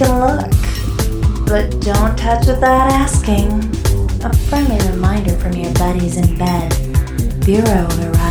can look, but don't touch without asking. A friendly reminder from your buddies in bed. Bureau arrived.